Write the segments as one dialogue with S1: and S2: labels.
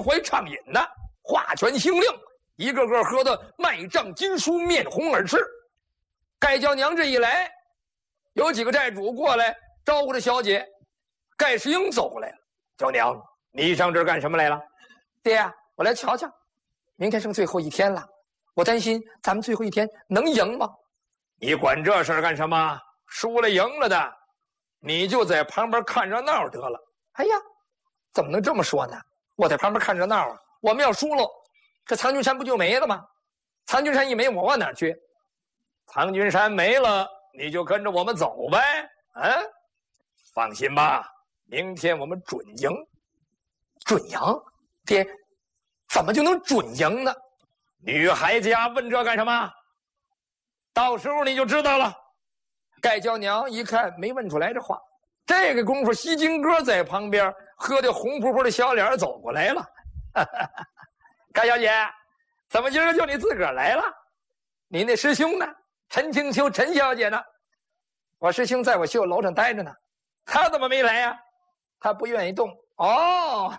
S1: 怀畅饮的，画权行令，一个个喝得脉胀筋舒，面红耳赤。盖娇娘这一来，有几个寨主过来招呼着小姐。盖世英走过来了：“娇娘，你上这儿干什么来了？”“爹呀，我来瞧瞧，明天剩最后一天了，我担心咱们最后一天能赢吗？”“你管这事儿干什么？输了赢了的，你就在旁边看热闹得了。”“哎呀，怎么能这么说呢？我在旁边看热闹啊！我们要输了，这苍君山不就没了吗？苍君山一没，我往哪儿去？苍君山没了，你就跟着我们走呗。啊，放心吧，明天我们准赢。”“准赢？爹，怎么就能准赢呢？”“女孩家问这干什么？到时候你就知道了。”盖娇娘一看没问出来这话，这个功夫西京哥在旁边喝得红扑扑的小脸走过来了。“盖小姐，怎么今儿就你自个儿来了？你那师兄呢？陈清秋陈小姐呢？”“我师兄在我绣楼上待着呢。”“他怎么没来呀？”“他不愿意动。”“哦。”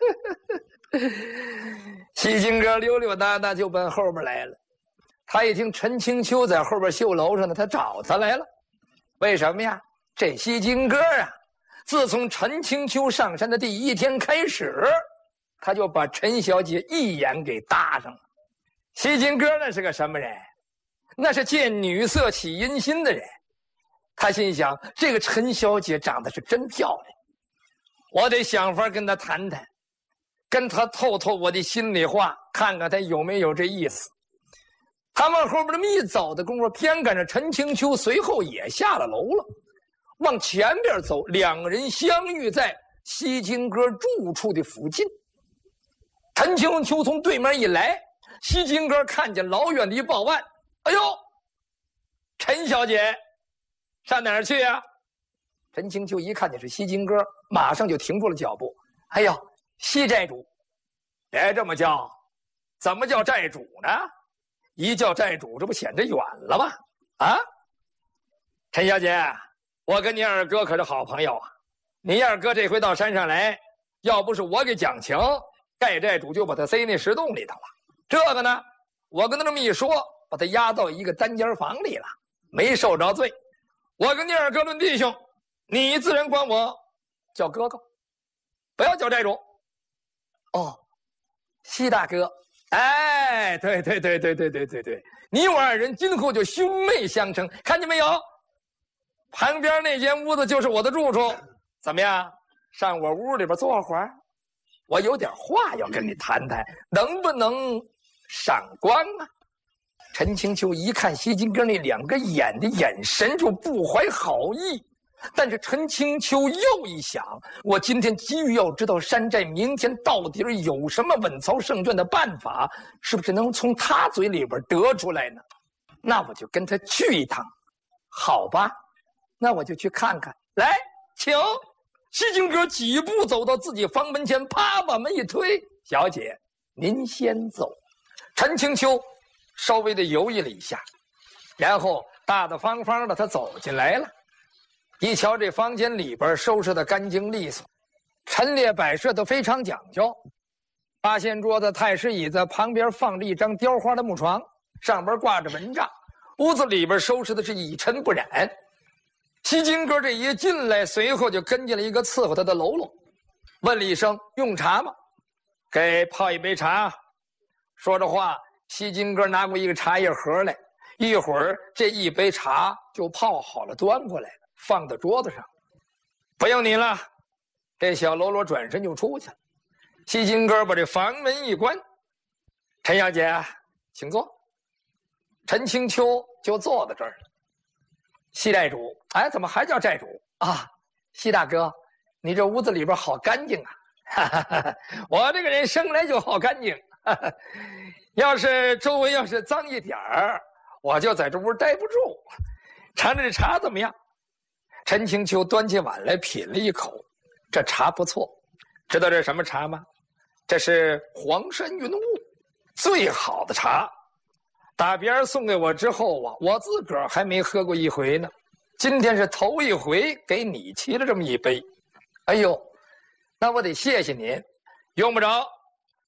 S1: 西京哥溜溜达达就奔后边来了。他一听陈清秋在后边绣楼上呢，他找他来了。为什么呀？这西京哥啊，自从陈清秋上山的第一天开始，他就把陈小姐一眼给搭上了。西京哥那是个什么人？那是见女色起淫心的人。他心想，这个陈小姐长得是真漂亮，我得想法跟她谈谈，跟她透透我的心里话，看看她有没有这意思。他往后边这么一走的功夫，偏赶上陈清秋随后也下了楼了，往前边走，两个人相遇在西京哥住处的附近。陈清秋从对面一来，西京哥看见老远的一报案：“哎呦，陈小姐，上哪儿去呀？”陈清秋一看见是西京哥，马上就停住了脚步。“哎呦，西寨主。”“别这么叫，怎么叫寨主呢？一叫寨主，这不显得远了吗？啊，陈小姐，我跟你二哥可是好朋友啊。你二哥这回到山上来，要不是我给讲情，盖寨主就把他塞那石洞里头了。这个呢，我跟他这么一说，把他押到一个单间房里了，没受着罪。我跟你二哥论弟兄，你自然管我叫哥哥，不要叫寨主。”“哦，西大哥。”“哎，对，你我二人今后就兄妹相称，看见没有？旁边那间屋子就是我的住处，怎么样？上我屋里边坐会儿，我有点话要跟你谈谈，能不能赏光啊？”陈清秋一看西京哥那两个眼的眼神，就不怀好意。但是陈清秋又一想，我今天急于要知道山寨明天到底有什么稳操胜券的办法，是不是能从他嘴里边得出来呢？那我就跟他去一趟，好吧？那我就去看看。来，请。西京哥几步走到自己房门前，啪把门一推：“小姐，您先走。”陈清秋稍微的犹豫了一下，然后大大方方的他走进来了。一瞧这房间里边收拾的干净利索，陈列摆设都非常讲究。八仙桌子、太师椅子旁边放着一张雕花的木床，上边挂着蚊帐，屋子里边收拾的是一尘不染。西京哥这一进来，随后就跟进了一个伺候他的喽啰，问了一声：“用茶吗？”“给泡一杯茶。”说着话，西京哥拿过一个茶叶盒来，一会儿这一杯茶就泡好了，端过来了，放到桌子上。“不用你了。”这小喽啰转身就出去了。西京哥把这房门一关：“陈小姐，请坐。”陈清秋就坐在这儿了。西寨主，哎，怎么还叫寨主啊？西大哥，你这屋子里边好干净啊！哈哈哈，我这个人生来就好干净，哈哈，要是周围要是脏一点儿，我就在这屋待不住。尝尝这茶怎么样？陈清秋端起碗来品了一口，这茶不错。知道这是什么茶吗？这是黄山云雾，最好的茶。打别人送给我之后啊，我自个儿还没喝过一回呢。今天是头一回给你沏了这么一杯。哎呦，那我得谢谢您。用不着，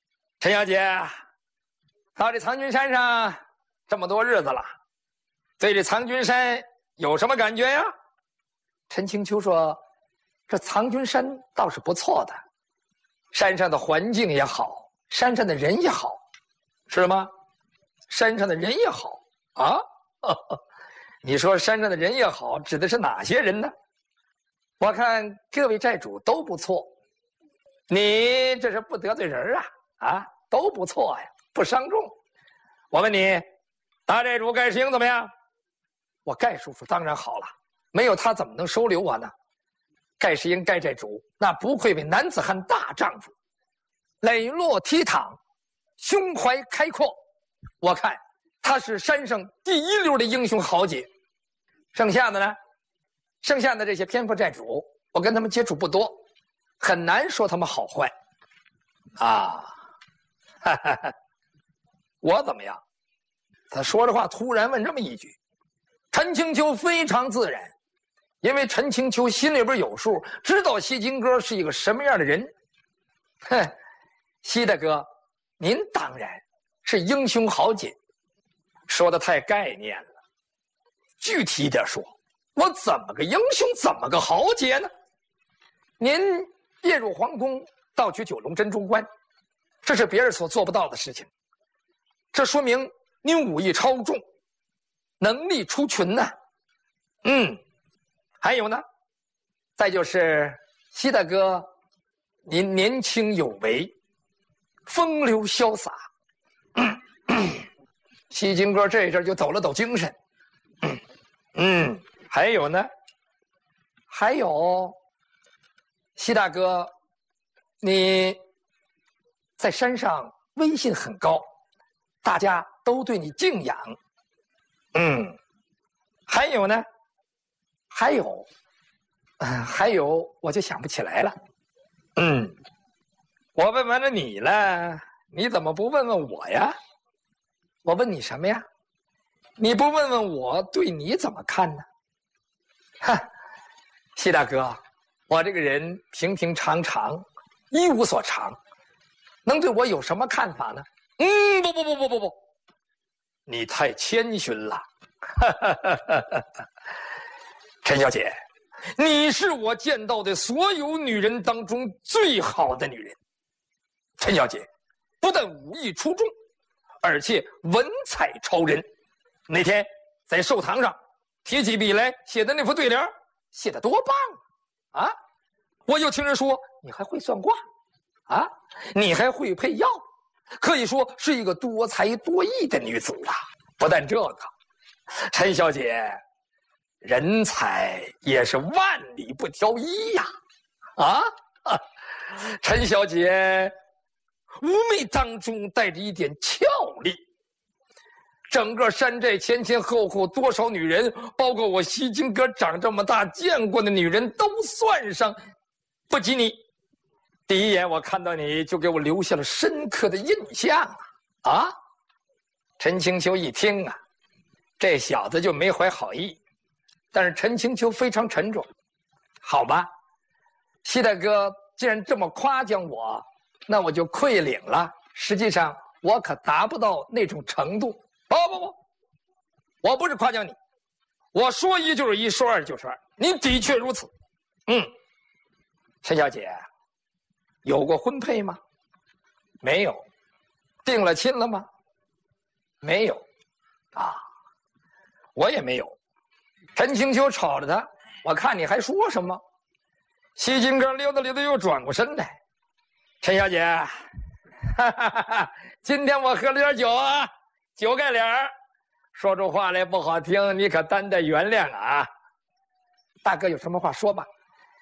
S1: 陈小姐，到这苍君山上这么多日子了，对这苍君山有什么感觉呀？陈青秋说：“这苍君山倒是不错的，山上的环境也好，山上的人也好，是吗？山上的人也好啊。你说山上的人也好，指的是哪些人呢？我看各位寨主都不错，你这是不得罪人啊，都不错呀，不伤众。我问你，大寨主盖世英怎么样？我盖叔叔当然好了，没有他怎么能收留我呢？盖世英盖寨主那不愧为男子汉大丈夫，磊落倜傥，胸怀开阔，我看他是山上第一流的英雄豪杰。剩下的呢？剩下的这些偏颇寨主，我跟他们接触不多，很难说他们好坏。啊，哈哈哈，我怎么样？他说着话，突然问这么一句。陈青秋非常自然，因为陈青秋心里边有数，知道西金哥是一个什么样的人。哼，西大哥，您当然是英雄豪杰，说的太概念了。具体一点说，我怎么个英雄，怎么个豪杰呢？您夜入皇宫，盗取九龙珍珠关，这是别人所做不到的事情。这说明您武艺超重，能力出群呢。还有呢，再就是西大哥，您年轻有为，风流潇洒。西金哥这阵就抖了抖精神。还有呢，还有，西大哥，你在山上威信很高，大家都对你敬仰。还有呢，还有，我就想不起来了。我问完了你了，你怎么不问问我呀？我问你什么呀？你不问问我对你怎么看呢？西大哥，我这个人平平常常，一无所长，能对我有什么看法呢？不，你太谦逊了。陈小姐，你是我见到的所有女人当中最好的女人。陈小姐不但武艺出众，而且文采超人。那天在寿堂上提起笔来写的那副对联，写得多棒啊！我又听人说你还会算卦啊，你还会配药，可以说是一个多才多艺的女子啊。不但这个，陈小姐人才也是万里不挑一呀！陈小姐妩媚当中带着一点俏丽。整个山寨前前后后多少女人，包括我西金哥长这么大见过的女人都算上，不及你。第一眼我看到你就给我留下了深刻的印象啊！陈青秋一听啊，这小子就没怀好意，但是陈青秋非常沉着。好吧，西大哥既然这么夸奖我，那我就愧领了。实际上我可达不到那种程度。不，我不是夸奖你，我说一就是一，说二就是二，你的确如此。陈小姐，有过婚配吗？没有。定了亲了吗？没有。我也没有。陈青秋瞅着他，我看你还说什么？西金哥溜达溜达又转过身来。陈小姐，今天我喝了点酒啊。酒盖脸儿，说出话来不好听，你可担待原谅啊！大哥有什么话说吧。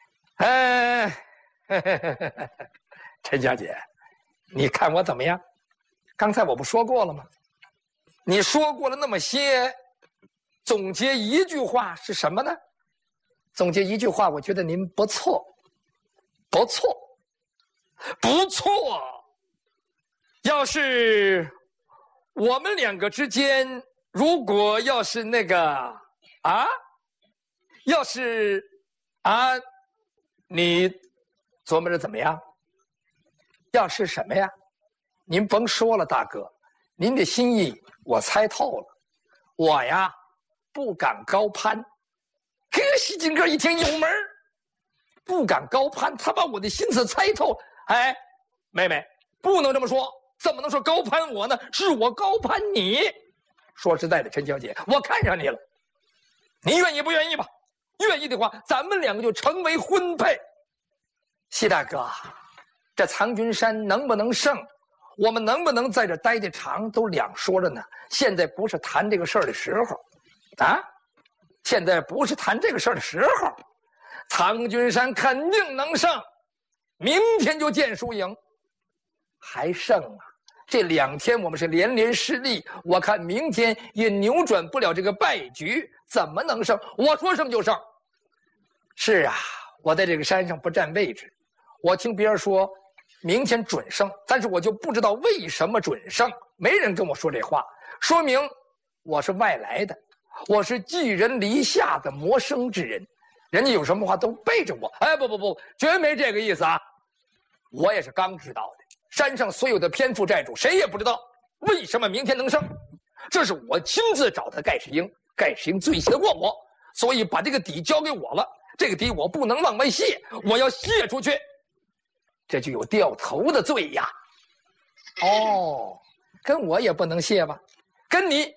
S1: 陈小姐，你看我怎么样？刚才我不说过了吗？你说过了那么些，总结一句话是什么呢？总结一句话，我觉得您不错，不错，不错。要是我们两个之间，如果要是那个要是你琢磨着怎么样？要是什么呀？ 您甭说了，大哥，您的心意我猜透了。我呀，不敢高攀。可西金哥一听有门，不敢高攀，他把我的心思猜透。哎，妹妹，不能这么说，怎么能说高攀我呢？是我高攀你。说实在的，陈小姐，我看上你了，你愿意不愿意吧？愿意的话，咱们两个就成为婚配。西大哥，这藏军山能不能胜，我们能不能在这待得长，都两说着呢。现在不是谈这个事儿的时候，啊，现在不是谈这个事儿的时候。藏军山肯定能胜，明天就见输赢。还胜啊！这2天我们是连连失利，我看明天也扭转不了这个败局，怎么能胜？我说胜就胜。是啊，我在这个山上不占位置，我听别人说明天准胜，但是我就不知道为什么准胜，没人跟我说这话，说明我是外来的，我是寄人篱下的谋生之人，人家有什么话都背着我。哎，不，绝没这个意思啊！我也是刚知道的，山上所有的偏副寨主谁也不知道为什么明天能胜，这是我亲自找的盖世英，盖世英最信得过我，所以把这个底交给我了。这个底我不能往外泄，我要泄出去，这就有掉头的罪呀。哦，跟我也不能泄吧？跟你，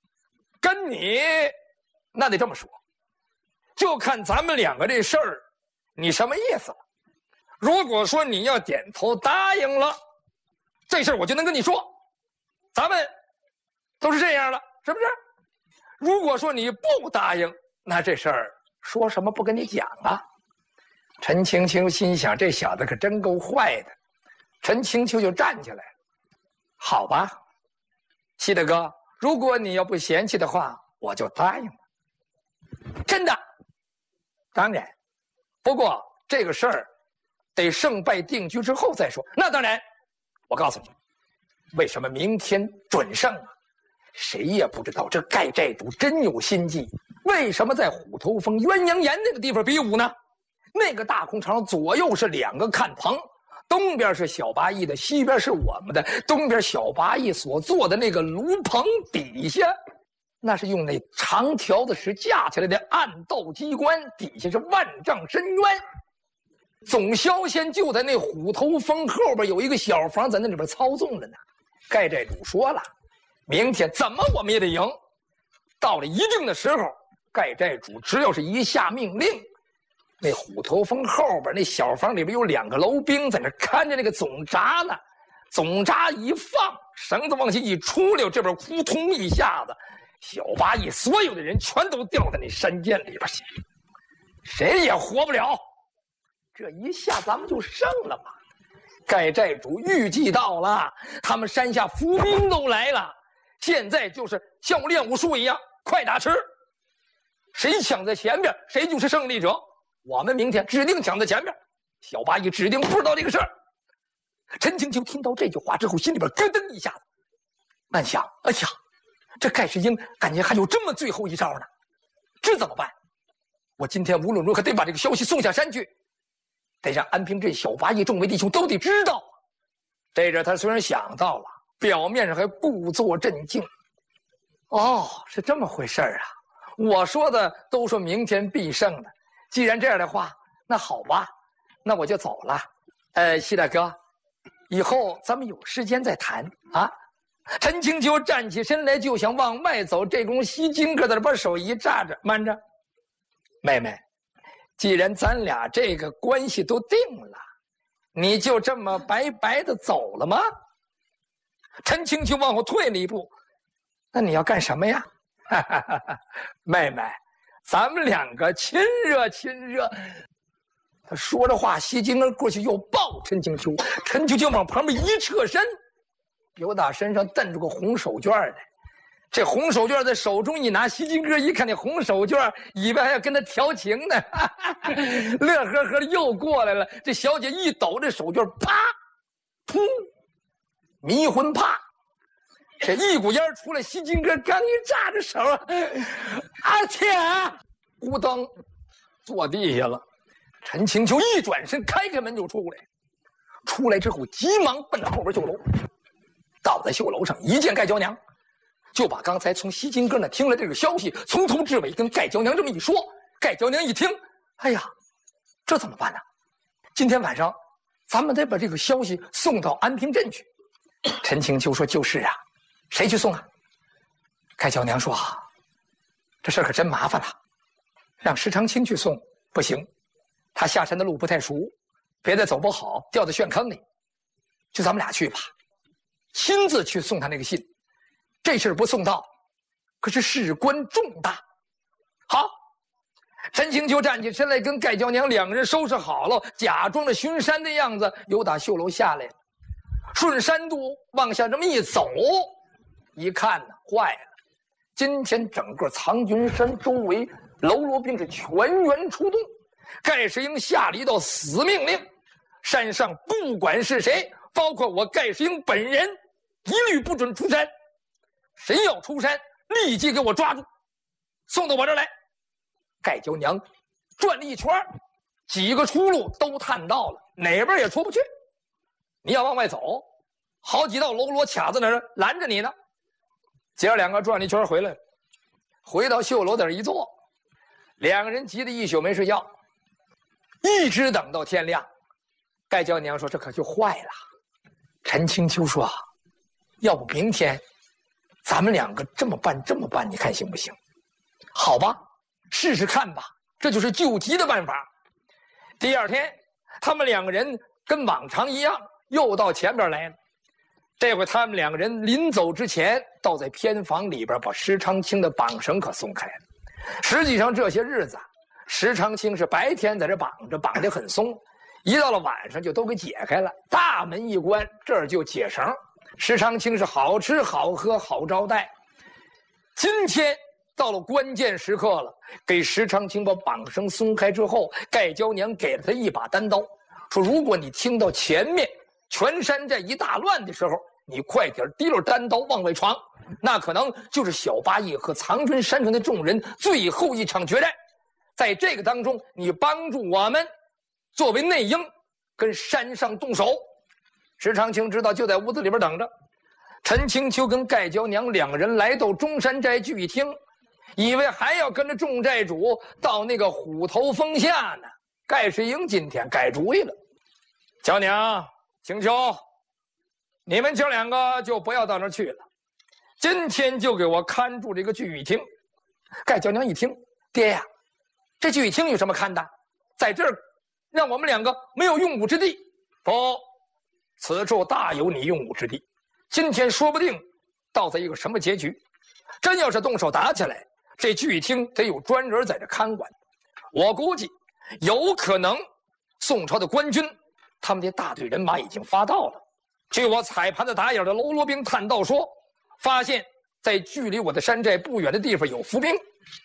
S1: 那得这么说，就看咱们两个这事儿，你什么意思了？如果说你要点头答应了，这事儿我就能跟你说，咱们都是这样了，是不是？如果说你不答应，那这事儿说什么不跟你讲啊？陈青秋心想，这小子可真够坏的。陈青秋就站起来了，好吧，西大哥，如果你要不嫌弃的话，我就答应了。真的？当然，不过这个事儿得胜败定局之后再说。那当然，我告诉你，为什么明天准胜啊？谁也不知道这盖寨主真有心计。为什么在虎头峰鸳鸯岩那个地方比武呢？那个大空场左右是2个看棚，东边是小八义的，西边是我们的。东边小八义所做的那个炉棚底下，那是用那长条子石架起来的暗道机关，底下是万丈深渊。总骁先就在那虎头峰后边有一个小房，在那里边操纵着呢。盖寨主说了，明天怎么我们也得赢。到了一定的时候，盖寨主只要是一下命令，那虎头峰后边那小房里边有2个楼兵在那看着那个总闸呢。总闸一放，绳子往下一出溜，这边扑通一下子，小八义所有的人全都掉在那山涧里边去，谁也活不了。这一下咱们就胜了嘛。盖寨主预计到了，他们山下伏兵都来了，现在就是像我练武术一样，快打吃，谁抢在前边谁就是胜利者。我们明天指定抢在前边，小八义指定不知道这个事儿。陈青秋听到这句话之后，心里边咯噔一下子，暗想：哎呀，这盖世英感觉还有这么最后一招呢，这怎么办？我今天无论如何得把这个消息送下山去，得让安平镇小八义众位弟兄都得知道。这阵他虽然想到了，表面上还故作镇静。哦，是这么回事啊！我说的都说明天必胜的，既然这样的话，那好吧，那我就走了。西大哥，以后咱们有时间再谈啊。陈青秋站起身来就想往外走，这功西金哥在这把手一扎着，慢着，妹妹，既然咱俩这个关系都定了，你就这么白白的走了吗？陈青秋往后退了一步，那你要干什么呀？妹妹，咱们2个亲热亲热。他说着话，西金哥过去又抱陈青秋，陈青秋往旁边一侧身，由打身上瞪出个红手绢来。这红手绢在手中一拿，西金哥一看那红手绢，以为还要跟他调情呢，乐呵呵的又过来了。这小姐一抖这手绢，啪，噗，迷魂啪，这一股烟出来，西金哥刚一扎着手，阿天，咕噔，坐地下了。陈青秋一转身，开门就出来，出来之后急忙奔后边就搂。 到了绣楼上，一见盖娇娘，就把刚才从西金哥那听了这个消息，从头至尾跟盖娇娘这么一说。盖娇娘一听，哎呀，这怎么办呢？今天晚上咱们得把这个消息送到安平镇去。陈清秋说：“就是啊，谁去送啊？”盖娇娘说：“这事儿可真麻烦了，让石长卿去送不行，他下山的路不太熟，别再走不好掉在陷坑里。就咱们俩去吧，亲自去送他那个信。这事儿不送到，可是事关重大。”好，陈清秋站起身来，跟盖娇娘两个人收拾好了，假装着巡山的样子，又打绣楼下来了。顺山路往下这么一走，一看呢，坏了！今天整个藏军山周围喽啰兵是全员出动，盖世英下了一道死命令：山上不管是谁，包括我盖世英本人，一律不准出山。谁要出山，立即给我抓住，送到我这儿来。盖娇娘转了一圈，几个出路都探到了，哪边也出不去。你要往外走，好几道喽啰卡在那儿拦着你呢。姐儿两个转了一圈回来了，回到绣楼那儿一坐，两个人急得一宿没睡觉，一直等到天亮。盖娇娘说：“这可就坏了。”陈清秋说：“要不明天咱们两个这么办，你看行不行？”好吧，试试看吧，这就是救急的办法。第二天，他们两个人跟往常一样，又到前边来了。这回他们两个人临走之前，倒在偏房里边把石长卿的绑绳可松开了。实际上这些日子，石长卿是白天在这绑着，绑得很松，一到了晚上就都给解开了，大门一关，这儿就解绳。石长卿是好吃好喝好招待。今天到了关键时刻了，给石长卿把绑绳松开之后，盖娇娘给了他一把单刀，说：“如果你听到前面全山寨一大乱的时候，你快点提溜单刀往外闯，那可能就是小八义和藏军山上的众人最后一场决战。在这个当中，你帮助我们作为内应，跟山上动手。”石长卿知道，就在屋子里边等着。陈清秋跟盖娇娘两个人来到中山寨聚义厅，以为还要跟着众寨主到那个虎头峰下呢。盖世英今天改主意了：“娇娘、清秋，你们姐两个就不要到那儿去了，今天就给我看住这个聚义厅。”盖娇娘一听：“爹呀，这聚义厅有什么看的？在这儿让我们两个没有用武之地。”“不，此处大有你用武之地。今天说不定倒在一个什么结局。真要是动手打起来，这聚义厅得有专人在这看管。我估计有可能宋朝的官军他们的大队人马已经发到了。据我彩盘子打眼的喽啰兵探到说，发现在距离我的山寨不远的地方有伏兵。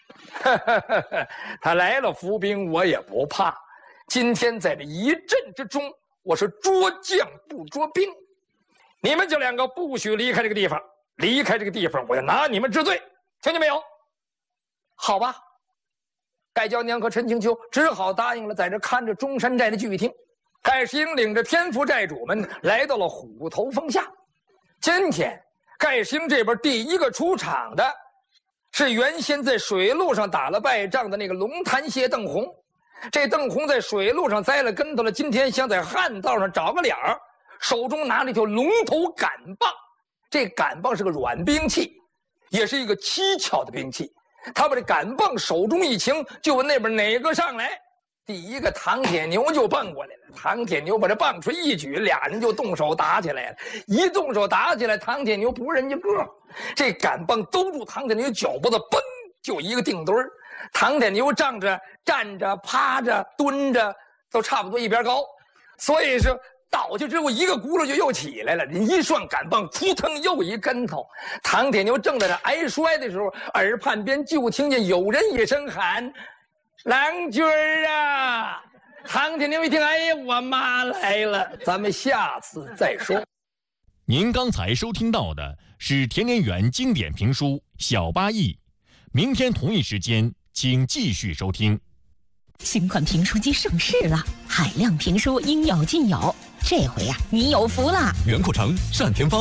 S1: 他来了伏兵我也不怕，今天在这一阵之中，我是捉将不捉兵。你们这两个不许离开这个地方，离开这个地方我要拿你们治罪，听见没有？”“好吧。”盖娇娘和陈清秋只好答应了，在这看着中山寨的聚义厅。盖世英领着偏服寨主们来到了虎头峰下。今天盖世英这边第一个出场的是原先在水路上打了败仗的那个龙潭蟹邓洪。这邓洪在水路上栽了跟头了，今天想在旱道上找个脸儿，手中拿了一条龙头杆棒。这杆棒是个软兵器，也是一个蹊跷的兵器。他把这杆棒手中一擎，就问那边哪个上来。第一个唐铁牛就蹦过来了，唐铁牛把这棒槌一举，俩人就动手打起来了。一动手打起来，唐铁牛不是人家个，这杆棒兜住唐铁牛脚脖子，嘣就一个定墩儿。唐铁牛站着、趴着、蹲着，都差不多一边高，所以说倒下之后一个轱辘就又起来了。人一涮杆棒，扑腾又一跟头。唐铁牛正在这挨摔的时候，耳畔边就听见有人一声喊：“郎君儿啊！”唐铁牛一听，哎呀，我妈来了，咱们下次再说。
S2: 您刚才收听到的是田连元经典评书《小八义》，明天同一时间请继续收听。
S3: 新款评书机上市了，海量评书应有尽有，这回呀，你有福了。
S4: 袁阔成、单田芳